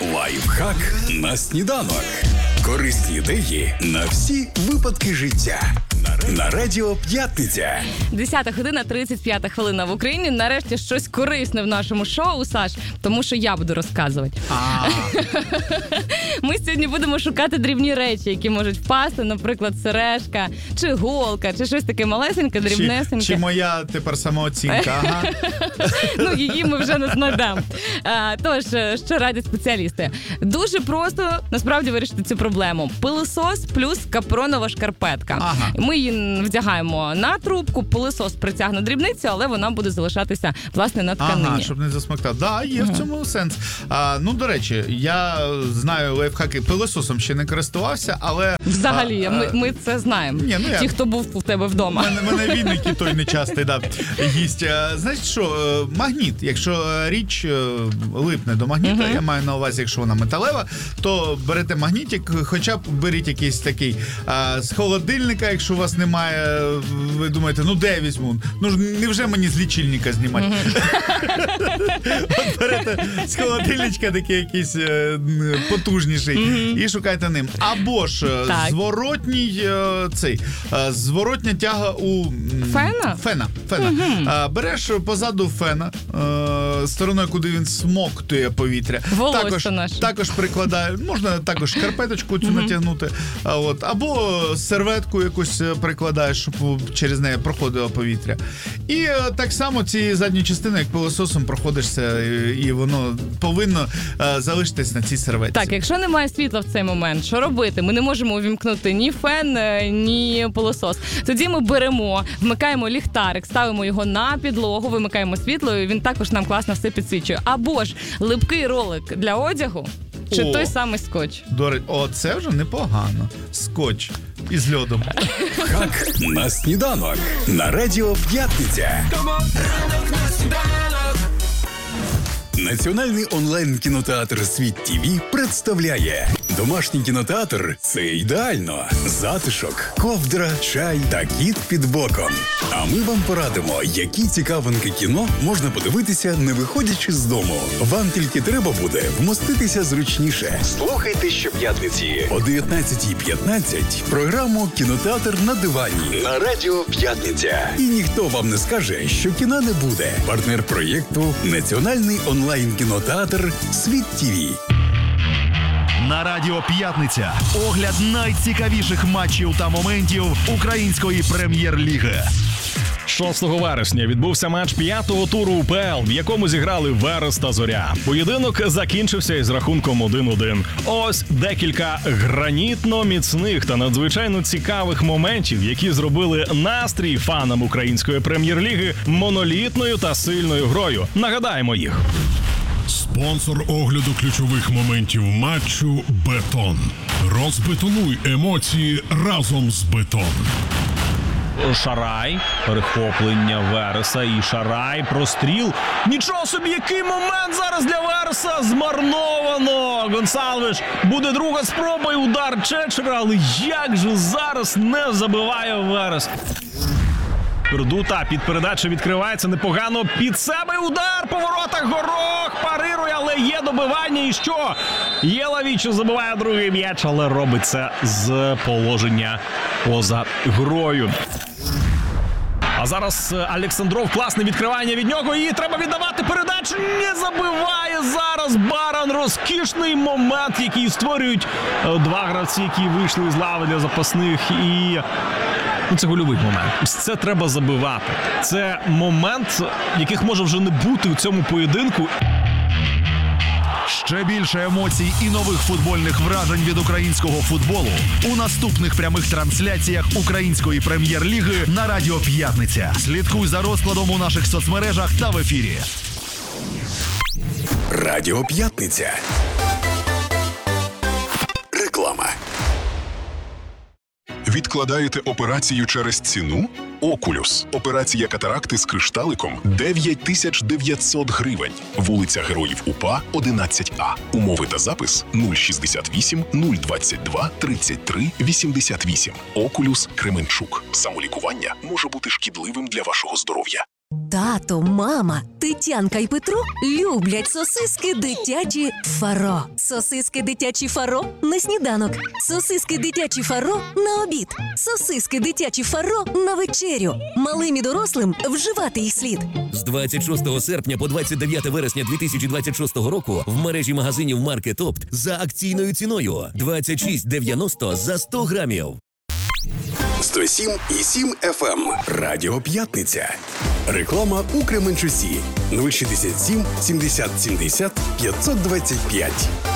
Лайфхак на сніданок. Корисні ідеї на всі випадки життя. На Радіо П'ятниця. 10 година, 35 хвилина в Україні. Нарешті щось корисне в нашому шоу, Саш, тому що я буду розказувати. Ми сьогодні будемо шукати дрібні речі, які можуть впасти, наприклад, сережка, чи голка, чи щось таке малесеньке, дрібнесеньке. Чи моя тепер самооцінка, ага. Ну, її ми вже не знайдемо. Тож, що радять спеціалісти? Дуже просто, насправді, вирішити цю проблему. Пилосос плюс капронова шкарпетка. Ага. Ми її вдягаємо на трубку, пилосос притягне дрібниці, але вона буде залишатися, власне, на тканині. Ага, щоб не засмоктати. Да, є в цьому сенс. Ну, до речі, я знаю лайфхаки, пилососом ще не користувався, але... Взагалі, ми це знаємо. Ні, ну, ті, хто був у тебе вдома. Мене відники той нечастий, да, гість. Знаєш що, магніт, якщо річ липне до магніта, я маю на увазі, якщо вона металева, то берете магнітик, хоча б беріть якийсь такий з холодильника, якщо у вас немає, ви думаєте, ну де я візьму? Ну ж невже мені з лічильника знімати? От берете з холодильничка такий якийсь потужніший і шукайте ним. Або ж зворотня тяга у... Фена? Фена. Береш позаду фена, стороною, куди він смоктує повітря. Волосся наше. Також прикладає, можна також шкарпеточку цю натягнути, або серветку якусь прикладаєш, щоб через неї проходило повітря. І так само цією задньою частиною, як пилососом, проходишся, і воно повинно залишитись на цій серветці. Так, якщо немає світла в цей момент, що робити? Ми не можемо увімкнути ні фен, ні пилосос. Тоді ми беремо, вмикаємо ліхтарик, ставимо його на підлогу, вимикаємо світло, і він також нам класно все підсвічує. Або ж липкий ролик для одягу, чи той самий скотч. Це вже непогано. Скотч із льодом. Хак на сніданок. На Радіо П'ятниця. Національний онлайн-кінотеатр «Світ ТІВІ» представляє домашній кінотеатр – це ідеально. Затишок, ковдра, чай та кіт під боком. А ми вам порадимо, які цікавинки кіно можна подивитися, не виходячи з дому. Вам тільки треба буде вмоститися зручніше. Слухайте щоп'ятниці о 19:15 програму «Кінотеатр на дивані» на Радіо П'ятниця. І ніхто вам не скаже, що кіна не буде. Партнер проєкту – Національний онлайн-кінотеатр «Світ ТІВІ». На Радіо П'ятниця огляд найцікавіших матчів та моментів української прем'єр-ліги. 6 вересня відбувся матч 5-го туру УПЛ, в якому зіграли Верес та Зоря. Поєдинок закінчився із рахунком 1-1. Ось декілька гранітно міцних та надзвичайно цікавих моментів, які зробили настрій фанам української прем'єр-ліги монолітною та сильною грою. Нагадаємо їх. Спонсор огляду ключових моментів матчу «Бетон». Розбетонуй емоції разом з «Бетон». Шарай, перехоплення Вереса і Шарай, простріл. Нічого собі, який момент зараз для Вереса! Змарновано! Гонсалвеш, буде друга спроба і удар Чечера, але як же зараз не забиває Верес? Пердута під передачу відкривається непогано. Під себе удар по воротах, Горох парирує, але є добивання. І що? Єлавічу забиває другий м'яч, але робить це з положення поза грою. А зараз Олександров, класне відкривання від нього, і треба віддавати передачу, не забиває зараз Баран. Розкішний момент, який створюють два гравці, які вийшли з лави для запасних, і це гольовий момент. Це треба забивати. Це момент, яких може вже не бути у цьому поєдинку. Ще більше емоцій і нових футбольних вражень від українського футболу у наступних прямих трансляціях української прем'єр-ліги на Радіо П'ятниця. Слідкуй за розкладом у наших соцмережах та в ефірі. Радіо П'ятниця. Реклама. Відкладаєте операцію через ціну? Окулюс. Операція катаракти з кришталиком 9900 гривень. Вулиця Героїв УПА, 11А. Умови та запис 068 022 33 88. Окулюс Кременчук. Самолікування може бути шкідливим для вашого здоров'я. Тато, мама, Тетянка і Петро люблять сосиски дитячі Фаро. Сосиски дитячі Фаро на сніданок. Сосиски дитячі Фаро на обід. Сосиски дитячі Фаро на вечерю. Малим і дорослим вживати їх слід. З 26 серпня по 29 вересня 2026 року в мережі магазинів марки Топт за акційною ціною 26,90 за 100 грамів. 107,7 FM. Радіо П'ятниця. Реклама у Кременчусі. 067 70 70 525.